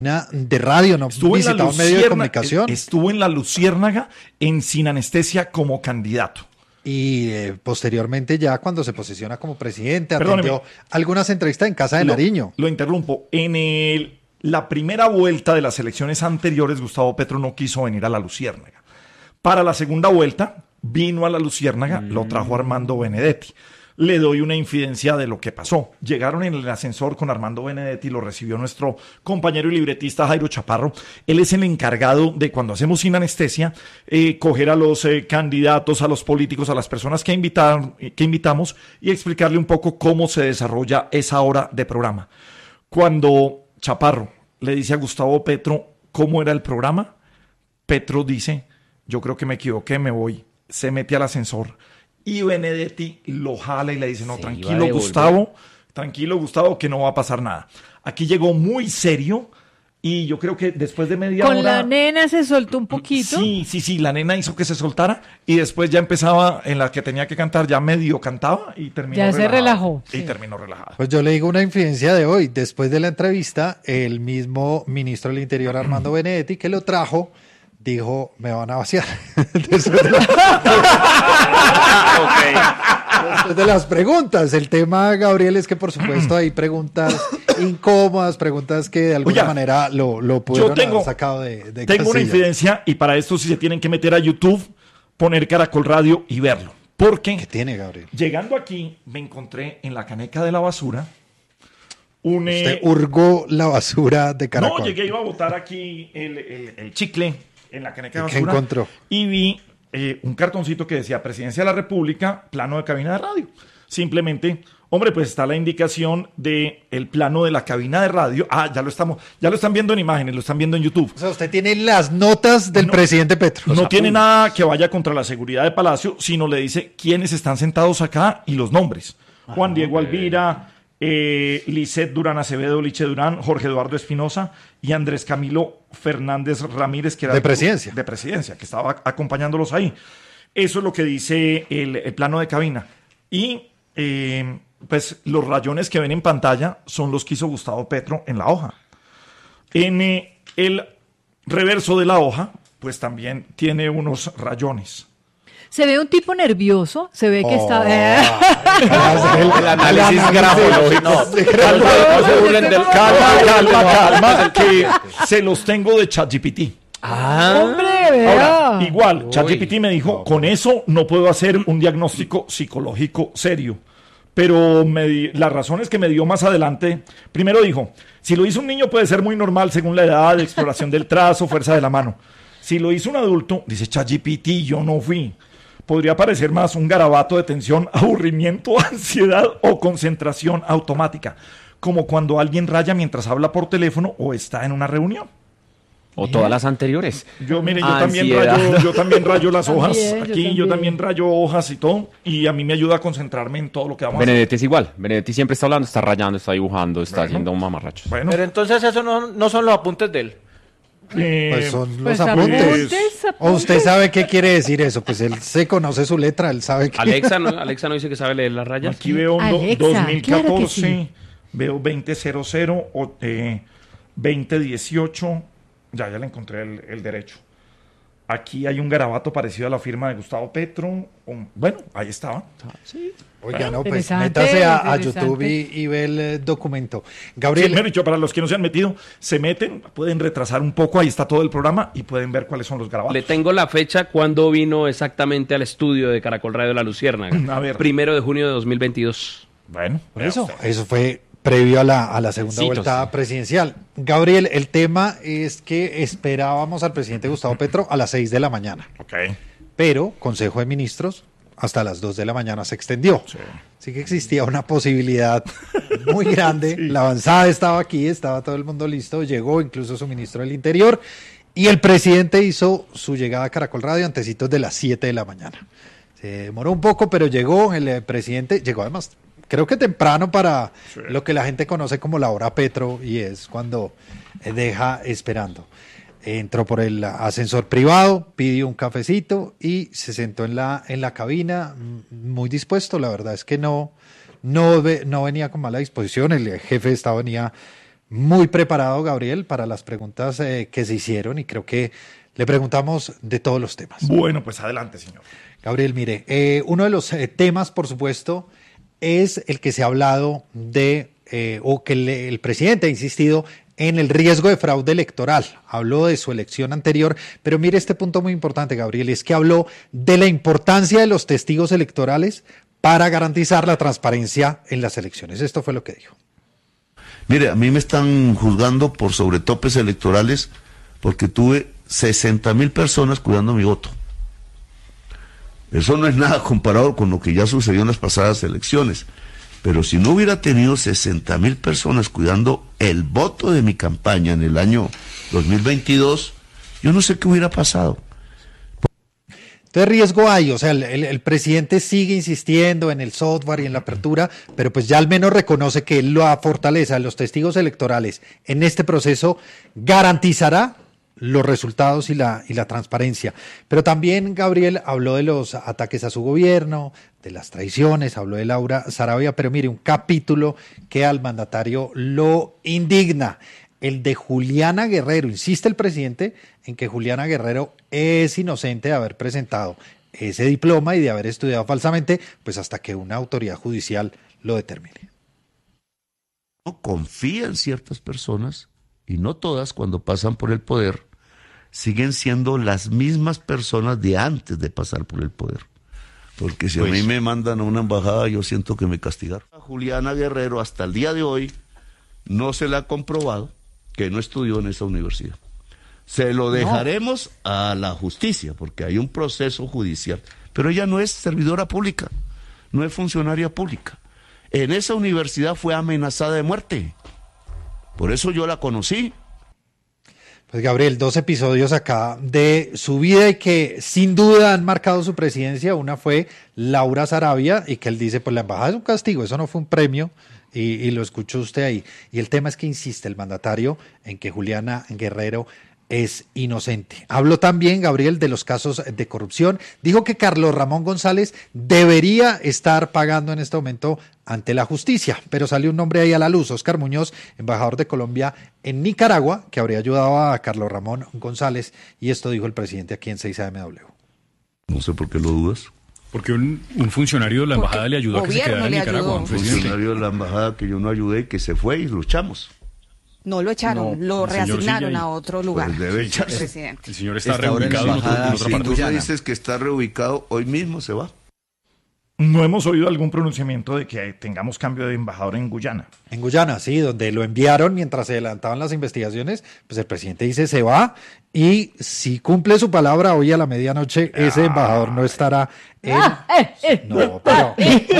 de radio, no visitaba un medio de comunicación. Estuvo en La Luciérnaga en Sin Anestesia como candidato. Y posteriormente ya cuando se posiciona como presidente, atendió algunas entrevistas en Casa de Nariño. Lo interrumpo. En la primera vuelta de las elecciones anteriores, Gustavo Petro no quiso venir a La Luciérnaga. Para la segunda vuelta, vino a La Luciérnaga, lo trajo Armando Benedetti. Le doy una infidencia de lo que pasó. Llegaron en el ascensor con Armando Benedetti, lo recibió nuestro compañero y libretista Jairo Chaparro. Él es el encargado de, cuando hacemos Sin Anestesia, coger a los candidatos, a los políticos, a las personas que invitamos y explicarle un poco cómo se desarrolla esa hora de programa. Cuando Chaparro le dice a Gustavo Petro cómo era el programa, Petro dice: yo creo que me equivoqué, me voy. Se mete al ascensor. Y Benedetti lo jala y le dice: no, tranquilo Gustavo, que no va a pasar nada. Aquí llegó muy serio y yo creo que después de media hora... Con la nena se soltó un poquito. Sí, la nena hizo que se soltara y después ya empezaba en la que tenía que cantar, ya medio cantaba y terminó ya relajado. Se relajó. Y terminó relajado. Pues yo le digo una infidencia de hoy. Después de la entrevista, el mismo ministro del Interior, Armando Benedetti, que lo trajo, dijo: me van a vaciar. Después de las preguntas. El tema, Gabriel, es que por supuesto hay preguntas incómodas, preguntas que de alguna manera lo pudieron haber sacado de Tengo casilla. una infidencia y para esto sí se tienen que meter a YouTube, poner Caracol Radio y verlo. Porque ¿qué tiene, Gabriel? Llegando aquí me encontré en la caneca de la basura ¿Usted hurgó la basura de Caracol? No, iba a botar aquí el chicle en la caneca de basura. ¿Qué encontró? Y vi un cartoncito que decía: Presidencia de la República, plano de cabina de radio. Simplemente, hombre, pues está la indicación del plano de la cabina de radio. Ya lo están viendo en imágenes, lo están viendo en YouTube. O sea, usted tiene las notas del presidente Petro. No tiene nada que vaya contra la seguridad de Palacio, sino le dice quiénes están sentados acá y los nombres. Juan Diego Alvira, Lisset Durán Acevedo, Liche Durán, Jorge Eduardo Espinosa y Andrés Camilo Fernández Ramírez, que era de presidencia, que estaba acompañándolos ahí. Eso es lo que dice el plano de cabina. Y pues los rayones que ven en pantalla son los que hizo Gustavo Petro en la hoja. En el reverso de la hoja, pues también tiene unos rayones. Se ve un tipo nervioso, se ve que está... el análisis grafológico. Calma, que se los tengo de ChatGPT. ¡Hombre, vea! Ahora, igual, ChatGPT me dijo: con eso no puedo hacer un diagnóstico psicológico serio. Pero las razones que me dio más adelante, primero dijo: si lo hizo un niño puede ser muy normal según la edad, de exploración del trazo, fuerza de la mano. Si lo hizo un adulto, dice ChatGPT, yo no fui. Podría parecer más un garabato de tensión, aburrimiento, ansiedad o concentración automática, como cuando alguien raya mientras habla por teléfono o está en una reunión. O todas las anteriores. Yo también rayo las hojas yo también rayo hojas y todo, y a mí me ayuda a concentrarme en todo lo que vamos a hacer. Benedetti es igual. Benedetti siempre está hablando, está rayando, está dibujando, está haciendo un mamarracho. Bueno. Pero entonces eso no son los apuntes de él. Pues son los apuntes. ¿O usted sabe qué quiere decir eso? Pues él se conoce su letra, él sabe que... Alexa no dice que sabe leer las rayas. Aquí veo 2014, claro sí. Veo 2000, 2018, ya le encontré el derecho. Aquí hay un garabato parecido a la firma de Gustavo Petro. Bueno, ahí estaba. Sí. Oiga, no, pues métase a YouTube y ve el documento. Gabriel. Sí, dicho, para los que no se han metido, se meten, pueden retrasar un poco, ahí está todo el programa y pueden ver cuáles son los garabatos. Le tengo la fecha cuando vino exactamente al estudio de Caracol Radio La Luciérnaga. A ver. 1 de junio de 2022. Bueno, por eso fue previo a la segunda vuelta presidencial. Gabriel, el tema es que esperábamos al presidente Gustavo Petro a las 6 de la mañana. Ok. Pero Consejo de Ministros hasta las 2 de la mañana se extendió. Sí. Así que existía una posibilidad muy grande. Sí. La avanzada estaba aquí, estaba todo el mundo listo, llegó incluso su ministro del Interior y el presidente hizo su llegada a Caracol Radio antecitos de las 7 de la mañana. Se demoró un poco, pero llegó el presidente, llegó además... Creo que temprano para lo que la gente conoce como la hora Petro, y es cuando deja esperando. Entró por el ascensor privado, pidió un cafecito y se sentó en la cabina, muy dispuesto. La verdad es que no venía con mala disposición. El jefe de Estado venía muy preparado, Gabriel, para las preguntas que se hicieron y creo que le preguntamos de todos los temas. Bueno, pues adelante, señor. Gabriel, mire, uno de los temas, por supuesto, es el que se ha hablado de, o que el presidente ha insistido en el riesgo de fraude electoral. Habló de su elección anterior, pero mire este punto muy importante, Gabriel, es que habló de la importancia de los testigos electorales para garantizar la transparencia en las elecciones. Esto fue lo que dijo. Mire, a mí me están juzgando por sobretopes electorales porque tuve 60,000 personas cuidando mi voto. Eso no es nada comparado con lo que ya sucedió en las pasadas elecciones. Pero si no hubiera tenido 60,000 personas cuidando el voto de mi campaña en el año 2022, yo no sé qué hubiera pasado. Entonces riesgo hay, o sea, el presidente sigue insistiendo en el software y en la apertura, pero pues ya al menos reconoce que la fortaleza de los testigos electorales en este proceso garantizará los resultados y la transparencia. Pero también Gabriel habló de los ataques a su gobierno, de las traiciones, habló de Laura Sarabia, pero mire, un capítulo que al mandatario lo indigna, el de Juliana Guerrero. Insiste el presidente en que Juliana Guerrero es inocente de haber presentado ese diploma y de haber estudiado falsamente, pues hasta que una autoridad judicial lo determine. No confía en ciertas personas, y no todas, cuando pasan por el poder, siguen siendo las mismas personas de antes de pasar por el poder. Porque si a mí me mandan a una embajada, yo siento que me castigaron. A Juliana Guerrero, hasta el día de hoy, no se le ha comprobado que no estudió en esa universidad. Se lo dejaremos a la justicia, porque hay un proceso judicial. Pero ella no es servidora pública, no es funcionaria pública. En esa universidad fue amenazada de muerte. Por eso yo la conocí. Pues Gabriel, 2 episodios acá de su vida y que sin duda han marcado su presidencia. Una fue Laura Sarabia y que él dice, pues la embajada es un castigo, eso no fue un premio. Y lo escuchó usted ahí. Y el tema es que insiste el mandatario en que Juliana Guerrero es inocente. Habló también, Gabriel, de los casos de corrupción. Dijo que Carlos Ramón González debería estar pagando en este momento ante la justicia, pero salió un nombre ahí a la luz, Óscar Muñoz, embajador de Colombia en Nicaragua, que habría ayudado a Carlos Ramón González, y esto dijo el presidente aquí en 6AMW. No sé por qué lo dudas. Porque un funcionario de la embajada le ayudó a que se quedara en Nicaragua. Un funcionario de la embajada que yo no ayudé, que se fue y lo echamos. No lo echaron, lo reasignaron a otro lugar. Pues debe echarse. Presidente. El señor está reubicado en otra parte. Si tú me dices que está reubicado, hoy mismo se va. No hemos oído algún pronunciamiento de que tengamos cambio de embajador en Guyana. En Guyana, sí, donde lo enviaron mientras se adelantaban las investigaciones, pues el presidente dice se va y si cumple su palabra hoy a la medianoche, ese embajador no estará en... No, pero...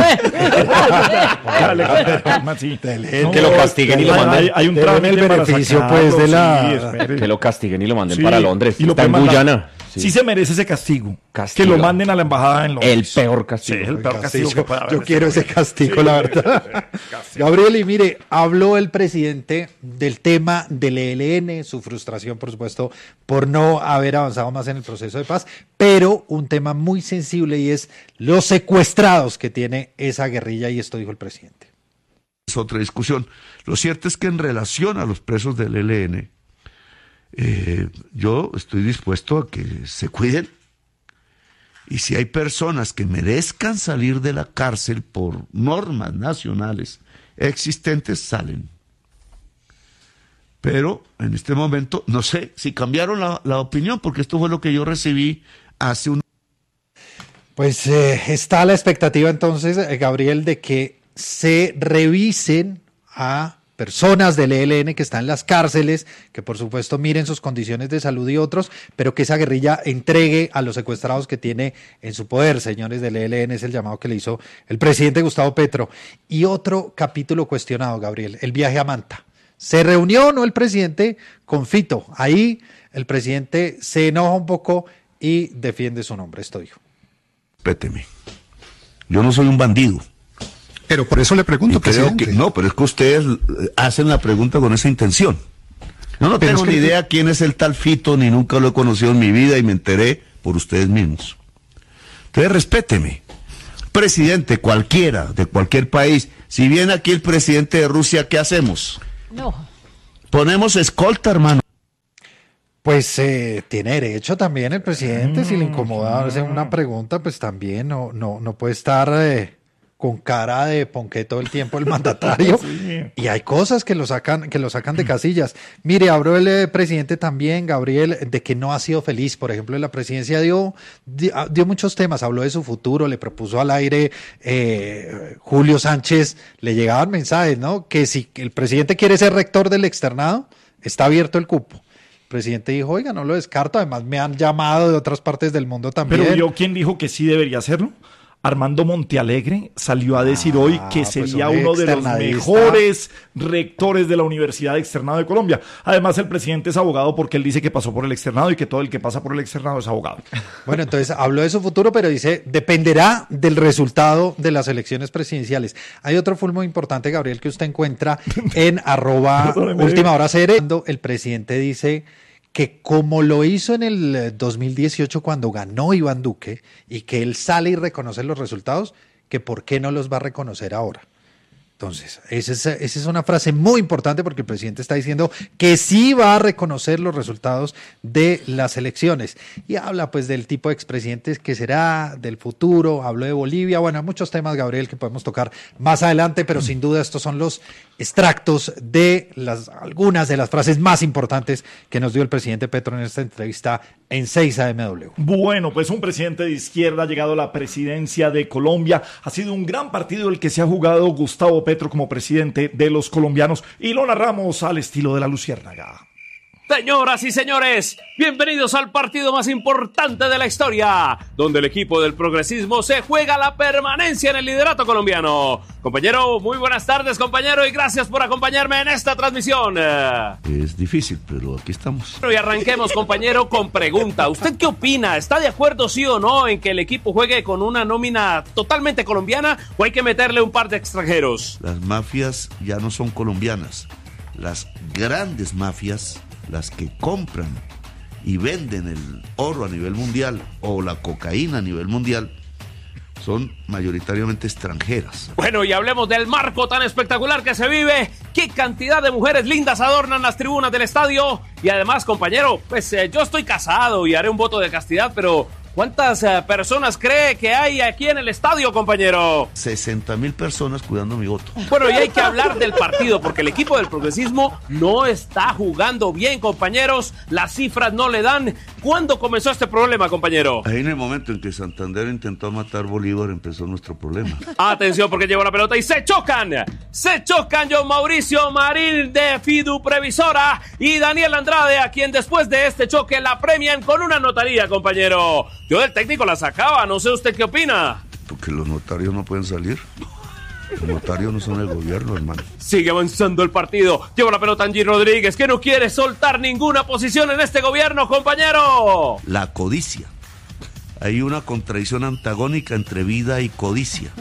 Que lo castiguen y lo manden. Hay un trámite el beneficio para pues de la... Que lo castiguen y lo manden para Londres. Y lo está en Guyana. Sí se merece ese castigo. Que lo manden a la embajada en Londres. El peor castigo. Sí, el peor castigo que pueda haber. Yo quiero ese castigo, la verdad. Gabriel, y mire, habló el presidente del tema del ELN, su frustración, por supuesto, por no haber avanzado más en el proceso de paz, pero un tema muy sensible y es los secuestrados que tiene esa guerrilla, y esto dijo el presidente. Es otra discusión. Lo cierto es que en relación a los presos del ELN, yo estoy dispuesto a que se cuiden, y si hay personas que merezcan salir de la cárcel por normas nacionales existentes, salen. Pero en este momento no sé si cambiaron la opinión, porque esto fue lo que yo recibí hace un... Pues está la expectativa entonces, Gabriel, de que se revisen a personas del ELN que están en las cárceles, que por supuesto miren sus condiciones de salud y otros, pero que esa guerrilla entregue a los secuestrados que tiene en su poder. Señores del ELN, es el llamado que le hizo el presidente Gustavo Petro. Y otro capítulo cuestionado, Gabriel, el viaje a Manta. ¿Se reunió o no el presidente con Fito? Ahí el presidente se enoja un poco y defiende su nombre. Esto dijo. Respéteme. Yo no soy un bandido. Pero por eso le pregunto, presidente. No, pero es que ustedes hacen la pregunta con esa intención. Yo no tengo ni idea quién es el tal Fito, ni nunca lo he conocido en mi vida y me enteré por ustedes mismos. Entonces respéteme. Presidente cualquiera, de cualquier país, si viene aquí el presidente de Rusia, ¿qué hacemos? No. Ponemos escolta, hermano. Pues tiene derecho también el presidente, si le incomoda hacer una pregunta, pues también no puede estar con cara de ponqué todo el tiempo el mandatario. Sí. Y hay cosas que lo sacan de casillas. Mire, habló el presidente también, Gabriel, de que no ha sido feliz. Por ejemplo, en la presidencia dio muchos temas, habló de su futuro, le propuso al aire Julio Sánchez, le llegaban mensajes, ¿no? Que si el presidente quiere ser rector del externado, está abierto el cupo. El presidente dijo, oiga, no lo descarto, además me han llamado de otras partes del mundo también. Pero ¿vio quién dijo que sí debería hacerlo? Armando Montealegre salió a decir hoy que sería pues uno de los mejores rectores de la Universidad Externado de Colombia. Además, el presidente es abogado porque él dice que pasó por el externado y que todo el que pasa por el externado es abogado. Bueno, entonces habló de su futuro, pero dice, dependerá del resultado de las elecciones presidenciales. Hay otro full muy importante, Gabriel, que usted encuentra en @últimahora.cr. El presidente dice que como lo hizo en el 2018 cuando ganó Iván Duque y que él sale y reconoce los resultados, que por qué no los va a reconocer ahora. Entonces, esa es una frase muy importante porque el presidente está diciendo que sí va a reconocer los resultados de las elecciones. Y habla pues del tipo de expresidentes que será, del futuro, habló de Bolivia, bueno, hay muchos temas, Gabriel, que podemos tocar más adelante, pero sin duda estos son los extractos de algunas de las frases más importantes que nos dio el presidente Petro en esta entrevista en 6am. Bueno, pues un presidente de izquierda ha llegado a la presidencia de Colombia. Ha sido un gran partido el que se ha jugado Gustavo Petro como presidente de los colombianos y lo narramos al estilo de la Luciérnaga. Señoras y señores, bienvenidos al partido más importante de la historia, donde el equipo del progresismo se juega la permanencia en el liderato colombiano. Compañero, muy buenas tardes, compañero, y gracias por acompañarme en esta transmisión. Es difícil, pero aquí estamos. Y arranquemos, compañero, con pregunta. ¿Usted qué opina? ¿Está de acuerdo, sí o no, en que el equipo juegue con una nómina totalmente colombiana o hay que meterle un par de extranjeros? Las mafias ya no son colombianas. Las grandes mafias, las que compran y venden el oro a nivel mundial o la cocaína a nivel mundial, son mayoritariamente extranjeras. Bueno, y hablemos del marco tan espectacular que se vive. ¿Qué cantidad de mujeres lindas adornan las tribunas del estadio? Y además, compañero, pues yo estoy casado y haré un voto de castidad, pero ¿cuántas personas cree que hay aquí en el estadio, compañero? 60,000 personas cuidando mi voto. Bueno, y hay que hablar del partido, porque el equipo del progresismo no está jugando bien, compañeros. Las cifras no le dan. ¿Cuándo comenzó este problema, compañero? Ahí en el momento en que Santander intentó matar Bolívar empezó nuestro problema. Atención, porque llevó la pelota y se chocan. Se chocan John Mauricio Marín de Fidu Previsora y Daniel Andrade, a quien después de este choque la premian con una notaría, compañero. Yo del técnico la sacaba, no sé usted qué opina. Porque los notarios no pueden salir. Los notarios no son el gobierno, hermano. Sigue avanzando el partido. Lleva la pelota Angie Rodríguez, que no quiere soltar ninguna posición en este gobierno, compañero. La codicia. Hay una contradicción antagónica entre vida y codicia.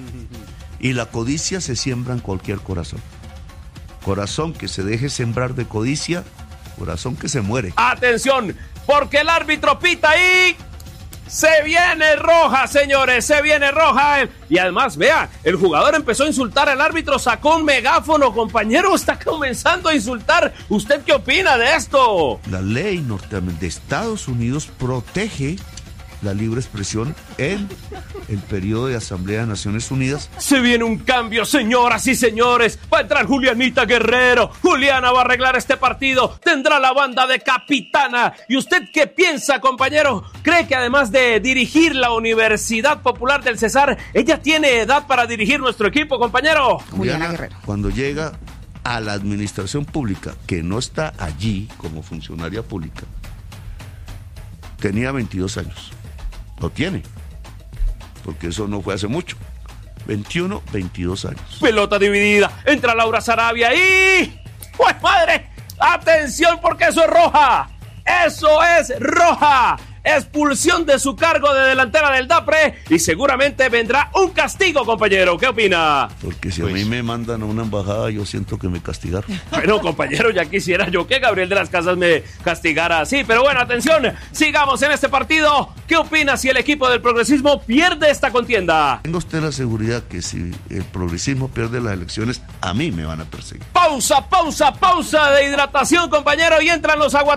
Y la codicia se siembra en cualquier corazón. Corazón que se deje sembrar de codicia, corazón que se muere. ¡Atención! Porque el árbitro pita ahí. Se viene roja, señores, se viene roja. Y además, vea, el jugador empezó a insultar al árbitro, sacó un megáfono, compañero, está comenzando a insultar. ¿Usted qué opina de esto? La ley norteamericana de Estados Unidos protege la libre expresión en el periodo de Asamblea de Naciones Unidas. Se viene un cambio, señoras y señores. Va a entrar Julianita Guerrero. Juliana va a arreglar este partido. Tendrá la banda de capitana. ¿Y usted qué piensa, compañero? ¿Cree que además de dirigir la Universidad Popular del Cesar, ella tiene edad para dirigir nuestro equipo, compañero? Juliana Guerrero. Cuando llega a la administración pública, que no está allí como funcionaria pública, tenía 22 años. Lo tiene, porque eso no fue hace mucho. 21, 22 años. Pelota dividida, entra Laura Sarabia y... ¡Pues madre! ¡Atención porque eso es roja! ¡Eso es roja! expulsión de su cargo de delantera del Dapre y seguramente vendrá un castigo, compañero. ¿Qué opina? Porque si a mí me mandan a una embajada, yo siento que me castigaron. Bueno, compañero, ya quisiera yo que Gabriel de las Casas me castigara así. Pero bueno, atención, sigamos en este partido. ¿Qué opina si el equipo del progresismo pierde esta contienda? Tenga usted la seguridad que si el progresismo pierde las elecciones, a mí me van a perseguir. Pausa de hidratación, compañero, y entran los aguateros.